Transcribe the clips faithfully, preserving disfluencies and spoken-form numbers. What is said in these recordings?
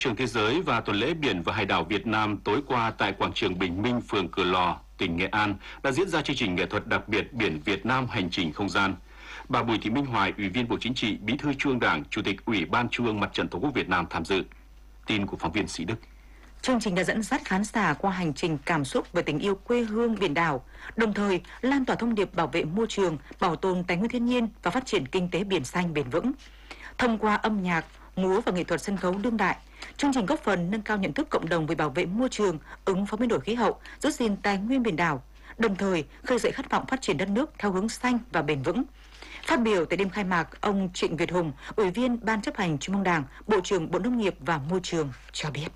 Trường Thế giới và Tuần lễ Biển và Hải đảo Việt Nam tối qua tại quảng trường Bình Minh, phường Cửa Lò, tỉnh Nghệ An đã diễn ra chương trình nghệ thuật đặc biệt Biển Việt Nam hành trình không gian. Bà Bùi Thị Minh Hoài, Ủy viên Bộ Chính trị, Bí thư Trung ương Đảng, Chủ tịch Ủy ban Trung ương Mặt trận Tổ quốc Việt Nam tham dự. Tin của phóng viên Sĩ Đức. Chương trình đã dẫn dắt khán giả qua hành trình cảm xúc về tình yêu quê hương biển đảo, đồng thời lan tỏa thông điệp bảo vệ môi trường, bảo tồn tài nguyên thiên nhiên và phát triển kinh tế biển xanh bền vững. Thông qua âm nhạc, múa và nghệ thuật sân khấu đương đại, chương trình góp phần nâng cao nhận thức cộng đồng về bảo vệ môi trường, ứng phó biến đổi khí hậu, giữ gìn tài nguyên biển đảo, đồng thời khơi dậy khát vọng phát triển đất nước theo hướng xanh và bền vững. Phát biểu tại đêm khai mạc, ông Trịnh Việt Hùng, Ủy viên Ban chấp hành Trung ương Đảng, Bộ trưởng Bộ Nông nghiệp và Môi trường cho biết.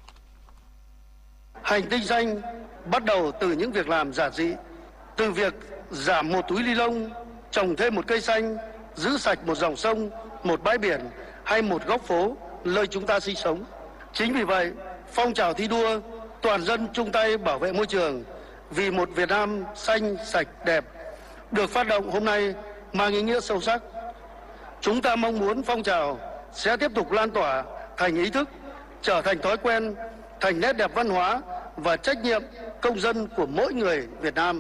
Hành tinh xanh bắt đầu từ những việc làm giản dị, từ việc giảm một túi ni lông, trồng thêm một cây xanh, giữ sạch một dòng sông, một bãi biển hay một góc phố nơi chúng ta sinh sống. Chính vì vậy, phong trào thi đua toàn dân chung tay bảo vệ môi trường vì một Việt Nam xanh, sạch, đẹp được phát động hôm nay mang ý nghĩa sâu sắc. Chúng ta mong muốn phong trào sẽ tiếp tục lan tỏa thành ý thức, trở thành thói quen, thành nét đẹp văn hóa và trách nhiệm công dân của mỗi người Việt Nam.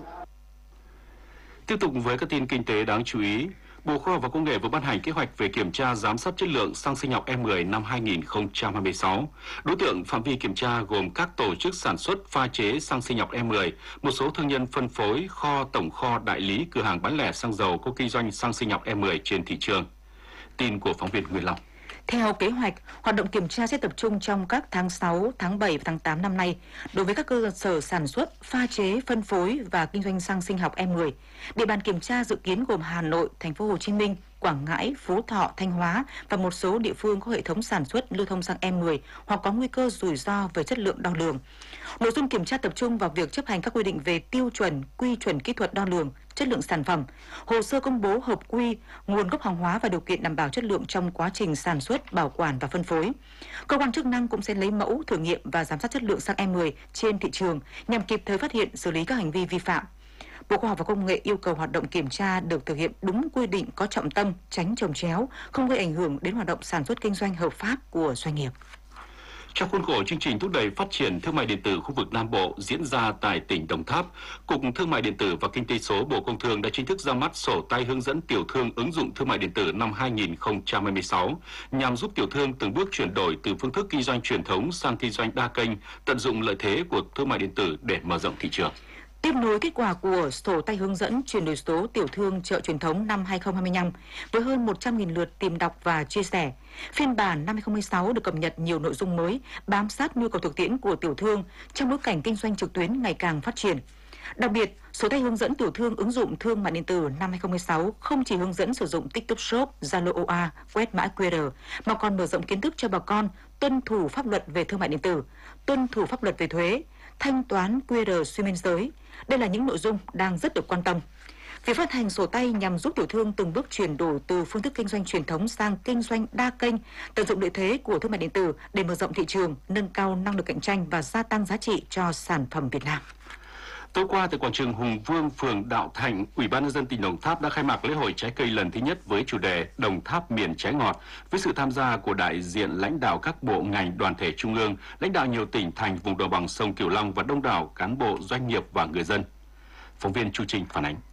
Tiếp tục với các tin kinh tế đáng chú ý, Bộ Khoa học và Công nghệ vừa ban hành kế hoạch về kiểm tra giám sát chất lượng xăng sinh học E mười năm hai nghìn không trăm hai mươi sáu. Đối tượng phạm vi kiểm tra gồm các tổ chức sản xuất, pha chế xăng sinh học E mười, một số thương nhân phân phối, kho, tổng kho, đại lý, cửa hàng bán lẻ xăng dầu có kinh doanh xăng sinh học E mười trên thị trường. Tin của phóng viên Nguyên Long. Theo kế hoạch, hoạt động kiểm tra sẽ tập trung trong các tháng sáu, tháng bảy và tháng tám năm nay đối với các cơ sở sản xuất, pha chế, phân phối và kinh doanh xăng sinh học E mười. Địa bàn kiểm tra dự kiến gồm Hà Nội, Thành phố Hồ Chí Minh, Quảng Ngãi, Phú Thọ, Thanh Hóa và một số địa phương có hệ thống sản xuất lưu thông xăng E mười hoặc có nguy cơ rủi ro về chất lượng đo lường. Nội dung kiểm tra tập trung vào việc chấp hành các quy định về tiêu chuẩn, quy chuẩn kỹ thuật đo lường, chất lượng sản phẩm, hồ sơ công bố hợp quy, nguồn gốc hàng hóa và điều kiện đảm bảo chất lượng trong quá trình sản xuất, bảo quản và phân phối. Cơ quan chức năng cũng sẽ lấy mẫu thử nghiệm và giám sát chất lượng xăng E mười trên thị trường nhằm kịp thời phát hiện, xử lý các hành vi vi phạm. Bộ Khoa học và Công nghệ yêu cầu hoạt động kiểm tra được thực hiện đúng quy định, có trọng tâm, tránh chồng chéo, không gây ảnh hưởng đến hoạt động sản xuất kinh doanh hợp pháp của doanh nghiệp. Trong khuôn khổ chương trình thúc đẩy phát triển thương mại điện tử khu vực Nam Bộ diễn ra tại tỉnh Đồng Tháp, Cục Thương mại điện tử và Kinh tế số Bộ Công Thương đã chính thức ra mắt sổ tay hướng dẫn tiểu thương ứng dụng thương mại điện tử năm hai nghìn không trăm hai mươi sáu, nhằm giúp tiểu thương từng bước chuyển đổi từ phương thức kinh doanh truyền thống sang kinh doanh đa kênh, tận dụng lợi thế của thương mại điện tử để mở rộng thị trường. Tiếp nối kết quả của sổ tay hướng dẫn chuyển đổi số tiểu thương chợ truyền thống năm hai nghìn không trăm hai mươi lăm với hơn một trăm nghìn lượt tìm đọc và chia sẻ, phiên bản năm hai nghìn không trăm hai mươi sáu được cập nhật nhiều nội dung mới, bám sát nhu cầu thực tiễn của tiểu thương trong bối cảnh kinh doanh trực tuyến ngày càng phát triển. Đặc biệt, sổ tay hướng dẫn tiểu thương ứng dụng thương mại điện tử năm hai nghìn không trăm hai mươi sáu không chỉ hướng dẫn sử dụng TikTok Shop, Zalo o a, quét mã quy rờ mà còn mở rộng kiến thức cho bà con tuân thủ pháp luật về thương mại điện tử, tuân thủ pháp luật về thuế, thanh toán quy rờ xuyên biên giới. Đây là những nội dung đang rất được quan tâm. Việc phát hành sổ tay nhằm giúp tiểu thương từng bước chuyển đổi từ phương thức kinh doanh truyền thống sang kinh doanh đa kênh, tận dụng lợi thế của thương mại điện tử để mở rộng thị trường, nâng cao năng lực cạnh tranh và gia tăng giá trị cho sản phẩm Việt Nam. Tối qua tại quảng trường Hùng Vương, phường Đạo Thạnh, Ủy ban nhân dân tỉnh Đồng Tháp đã khai mạc lễ hội trái cây lần thứ nhất với chủ đề Đồng Tháp miền trái ngọt, với sự tham gia của đại diện lãnh đạo các bộ ngành, đoàn thể trung ương, lãnh đạo nhiều tỉnh thành vùng đồng bằng sông Cửu Long và đông đảo cán bộ, doanh nghiệp và người dân. Phóng viên Chu Trinh phản ánh.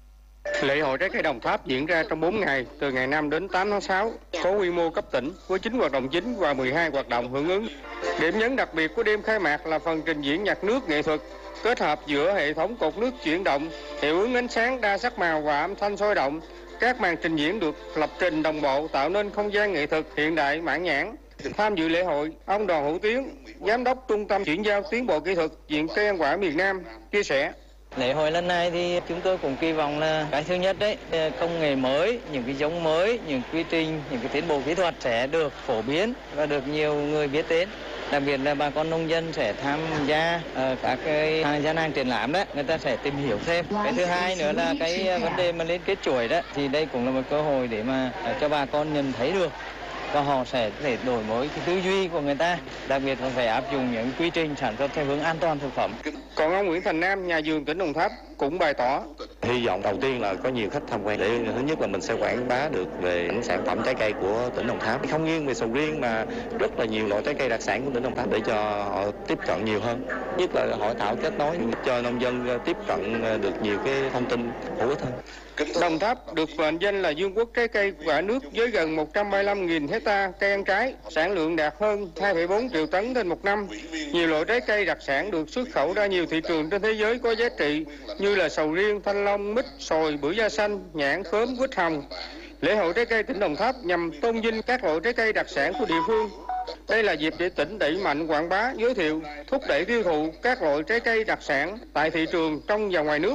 Lễ hội trái cây Đồng Tháp diễn ra trong bốn ngày, từ ngày năm đến tám tháng sáu, có quy mô cấp tỉnh với chín hoạt động chính và mười hai hoạt động hưởng ứng. Điểm nhấn đặc biệt của đêm khai mạc là phần trình diễn nhạc nước nghệ thuật, kết hợp giữa hệ thống cột nước chuyển động, hiệu ứng ánh sáng đa sắc màu và âm thanh sôi động. Các màn trình diễn được lập trình đồng bộ tạo nên không gian nghệ thuật hiện đại mãn nhãn. Tham dự lễ hội, ông Đoàn Hữu Tiến, Giám đốc Trung tâm Chuyển giao Tiến bộ Kỹ thuật Viện Cây ăn quả miền Nam, chia sẻ. Lễ hội lần này thì chúng tôi cũng kỳ vọng là cái thứ nhất đấy, công nghệ mới, những cái giống mới, những quy trình, những cái tiến bộ kỹ thuật sẽ được phổ biến và được nhiều người biết đến. Đặc biệt là bà con nông dân sẽ tham gia uh, các cái gian hàng triển lãm đấy, người ta sẽ tìm hiểu thêm. Cái thứ hai nữa là cái vấn đề mà liên kết chuỗi đó, thì đây cũng là một cơ hội để mà uh, cho bà con nhận thấy được và họ sẽ có thể đổi mới cái tư duy của người ta, đặc biệt là phải áp dụng những quy trình sản xuất theo hướng an toàn thực phẩm. Còn ông Nguyễn Thành Nam, nhà vườn tỉnh Đồng Tháp cũng bày tỏ: hy vọng đầu tiên là có nhiều khách tham quan để thứ nhất là mình sẽ quảng bá được về những sản phẩm trái cây của tỉnh Đồng Tháp, không riêng về sầu riêng mà rất là nhiều loại trái cây đặc sản của tỉnh Đồng Tháp để cho họ tiếp cận nhiều hơn, nhất là hội thảo kết nối cho nông dân tiếp cận được nhiều cái thông tin hữu ích hơn. Đồng Tháp được mệnh danh là vương quốc trái cây của cả nước với gần một trăm ba mươi lăm nghìn hecta cây ăn trái, sản lượng đạt hơn hai phẩy bốn triệu tấn trên một năm. Nhiều loại trái cây đặc sản được xuất khẩu ra nhiều thị trường trên thế giới có giá trị như là sầu riêng, thanh long, mít, xoài, bưởi da xanh, nhãn, khóm, quýt hồng. Lễ hội trái cây tỉnh Đồng Tháp nhằm tôn vinh các loại trái cây đặc sản của địa phương. Đây là dịp để tỉnh đẩy mạnh quảng bá, giới thiệu, thúc đẩy tiêu thụ các loại trái cây đặc sản tại thị trường trong và ngoài nước.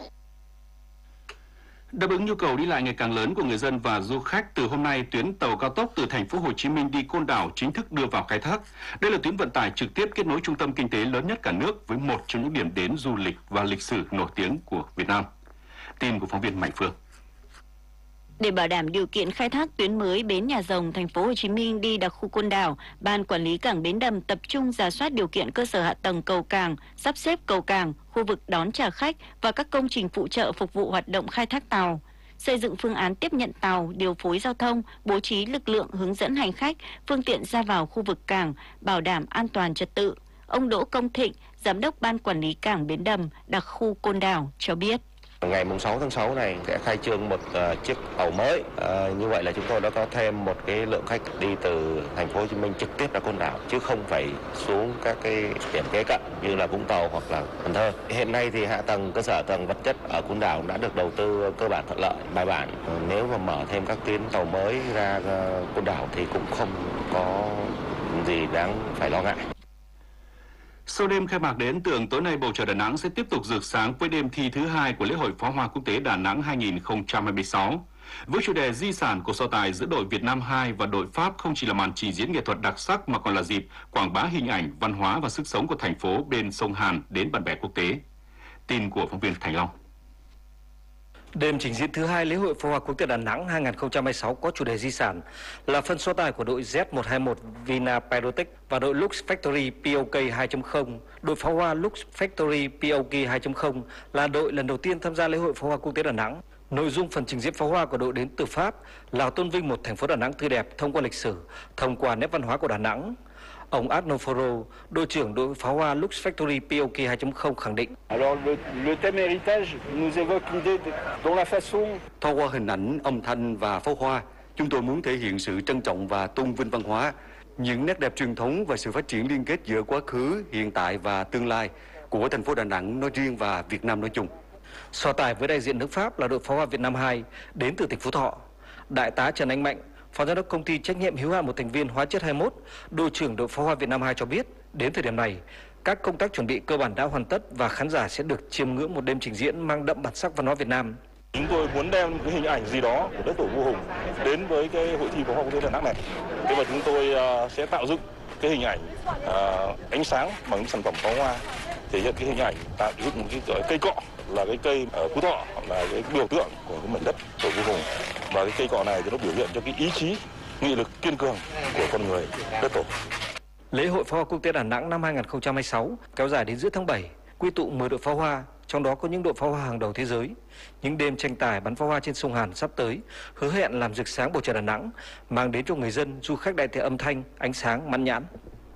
Đáp ứng nhu cầu đi lại ngày càng lớn của người dân và du khách, từ hôm nay tuyến tàu cao tốc từ thành phố Hồ Chí Minh đi Côn Đảo chính thức đưa vào khai thác. Đây là tuyến vận tải trực tiếp kết nối trung tâm kinh tế lớn nhất cả nước với một trong những điểm đến du lịch và lịch sử nổi tiếng của Việt Nam. Tin của phóng viên Mạnh Phương. Để bảo đảm điều kiện khai thác tuyến mới bến Nhà Rồng, thành phố Hồ Chí Minh đi đặc khu Côn Đảo, Ban Quản lý Cảng Bến Đầm tập trung rà soát điều kiện cơ sở hạ tầng cầu cảng, sắp xếp cầu cảng, khu vực đón trả khách và các công trình phụ trợ phục vụ hoạt động khai thác tàu, xây dựng phương án tiếp nhận tàu, điều phối giao thông, bố trí lực lượng hướng dẫn hành khách, phương tiện ra vào khu vực cảng, bảo đảm an toàn trật tự. Ông Đỗ Công Thịnh, Giám đốc Ban Quản lý Cảng Bến Đầm, đặc khu Côn Đảo cho biết. Ngày sáu tháng sáu này sẽ khai trương một uh, chiếc tàu mới. Uh, như vậy là chúng tôi đã có thêm một cái lượng khách đi từ thành phố Hồ Chí Minh trực tiếp ra Côn Đảo, chứ không phải xuống các cái điểm kế cận như là Vũng Tàu hoặc là Cần Thơ. Hiện nay thì hạ tầng cơ sở hạ tầng vật chất ở Côn Đảo đã được đầu tư cơ bản thuận lợi, bài bản. Uh, nếu mà mở thêm các tuyến tàu mới ra uh, Côn Đảo thì cũng không có gì đáng phải lo ngại. Sau đêm khai mạc đến tượng, tối nay bầu trời Đà Nẵng sẽ tiếp tục rực sáng với đêm thi thứ hai của lễ hội pháo hoa quốc tế Đà Nẵng hai nghìn không trăm hai mươi sáu. Với chủ đề di sản của so tài giữa đội Việt Nam hai và đội Pháp không chỉ là màn trình diễn nghệ thuật đặc sắc mà còn là dịp quảng bá hình ảnh, văn hóa và sức sống của thành phố bên sông Hàn đến bạn bè quốc tế. Tin của phóng viên Thành Long. Đêm trình diễn thứ hai lễ hội pháo hoa quốc tế Đà Nẵng hai nghìn không trăm hai mươi sáu có chủ đề di sản là phần so tài của đội Z một hai một Vina Pyrotech và đội Lux Factory pê o ca hai chấm không. Đội pháo hoa Lux Factory pê o ca hai chấm không là đội lần đầu tiên tham gia lễ hội pháo hoa quốc tế Đà Nẵng. Nội dung phần trình diễn pháo hoa của đội đến từ Pháp là tôn vinh một thành phố Đà Nẵng tươi đẹp thông qua lịch sử, thông qua nét văn hóa của Đà Nẵng. Ông Arnaud Foro, đội trưởng đội pháo hoa Lux Factory pê o ca hai chấm không khẳng định. Thông qua hình ảnh, âm thanh và pháo hoa, chúng tôi muốn thể hiện sự trân trọng và tôn vinh văn hóa, những nét đẹp truyền thống và sự phát triển liên kết giữa quá khứ, hiện tại và tương lai của thành phố Đà Nẵng nói riêng và Việt Nam nói chung. So tài với đại diện nước Pháp là đội pháo hoa Việt Nam hai đến từ tỉnh Phú Thọ. Đại tá Trần Anh Mạnh, Phó Giám đốc công ty trách nhiệm hữu hạn một thành viên hóa chất hai mươi mốt, đội trưởng đội pháo hoa Việt Nam hai cho biết, đến thời điểm này, các công tác chuẩn bị cơ bản đã hoàn tất và khán giả sẽ được chiêm ngưỡng một đêm trình diễn mang đậm bản sắc văn hóa Việt Nam. Chúng tôi muốn đem cái hình ảnh gì đó của đất tổ vua Hùng đến với cái hội thi pháo hoa quốc tế Đà Nẵng này. Thế và chúng tôi uh, sẽ tạo dựng cái hình ảnh uh, ánh sáng bằng sản phẩm pháo hoa, thể hiện cái hình ảnh tạo dựng một cái cây cọ là cái cây ở Phú Thọ, là cái biểu tượng của cái mảnh đất tổ vua Hùng, và cái cây cọ này thì nó biểu hiện cho cái ý chí, nghị lực kiên cường của con người đất tổ. Lễ hội pháo hoa quốc tế Đà Nẵng năm hai nghìn không trăm hai mươi sáu kéo dài đến giữa tháng bảy, quy tụ mười đội pháo hoa, trong đó có những đội pháo hoa hàng đầu thế giới. Những đêm tranh tài bắn pháo hoa trên sông Hàn sắp tới hứa hẹn làm rực sáng bầu trời Đà Nẵng, mang đến cho người dân, du khách đại thể âm thanh, ánh sáng, mãn nhãn.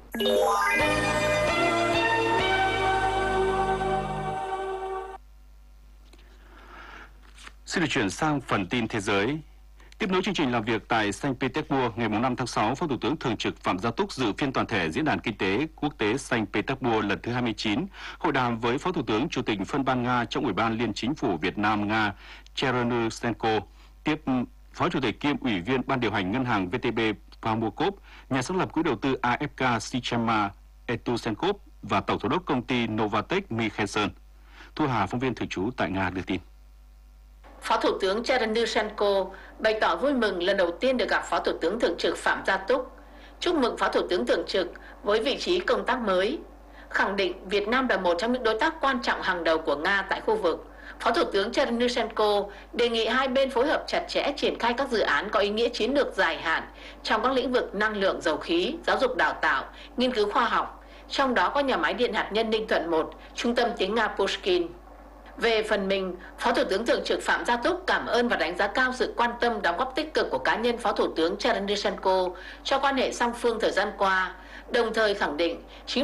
Xin được chuyển sang phần tin thế giới. Tiếp nối chương trình làm việc tại Saint Petersburg ngày năm tháng sáu, Phó Thủ tướng Thường trực Phạm Gia Túc dự phiên toàn thể Diễn đàn Kinh tế Quốc tế Saint Petersburg lần thứ hai mươi chín, hội đàm với Phó Thủ tướng Chủ tịch Phân ban Nga trong Ủy ban Liên Chính phủ Việt Nam-Nga Chernysenko, tiếp Phó Chủ tịch kiêm Ủy viên Ban điều hành Ngân hàng vê tê bê Pamukov, nhà sáng lập quỹ đầu tư a ép ca Sichema Etusenkov và Tổng giám đốc công ty Novatech Mikhelson. Thu Hà, phóng viên thường trú tại Nga đưa tin. Phó Thủ tướng Chernysenko bày tỏ vui mừng lần đầu tiên được gặp Phó Thủ tướng Thường trực Phạm Gia Túc, chúc mừng Phó Thủ tướng Thường trực với vị trí công tác mới, khẳng định Việt Nam là một trong những đối tác quan trọng hàng đầu của Nga tại khu vực, Phó Thủ tướng Chernyshenko đề nghị hai bên phối hợp chặt chẽ triển khai các dự án có ý nghĩa chiến lược dài hạn trong các lĩnh vực năng lượng, dầu khí, giáo dục đào tạo, nghiên cứu khoa học, trong đó có nhà máy điện hạt nhân Ninh Thuận một, Trung tâm tiếng Nga Pushkin. Về phần mình, Phó Thủ tướng Thường trực Phạm Gia Túc cảm ơn và đánh giá cao sự quan tâm đóng góp tích cực của cá nhân Phó Thủ tướng Chernyshenko cho quan hệ song phương thời gian qua, đồng thời khẳng định chính